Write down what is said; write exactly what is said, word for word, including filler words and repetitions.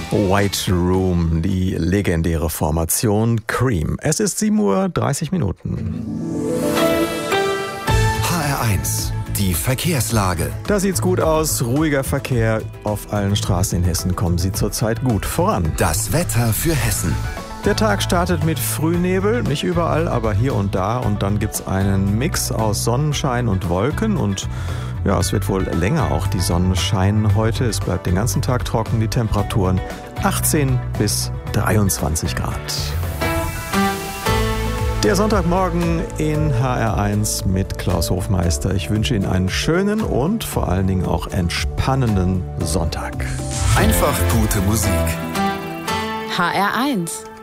White Room, die legendäre Formation Cream. Es ist sieben Uhr dreißig Minuten. H R eins, die Verkehrslage. Da sieht's gut aus. Ruhiger Verkehr auf allen Straßen in Hessen. Kommen Sie zurzeit gut voran. Das Wetter für Hessen. Der Tag startet mit Frühnebel, nicht überall, aber hier und da. Und dann gibt's einen Mix aus Sonnenschein und Wolken. Und ja, es wird wohl länger auch die Sonne scheinen heute. Es bleibt den ganzen Tag trocken, die Temperaturen achtzehn bis dreiundzwanzig Grad. Der Sonntagmorgen in H R eins mit Klaus Hofmeister. Ich wünsche Ihnen einen schönen und vor allen Dingen auch entspannenden Sonntag. Einfach gute Musik. H R eins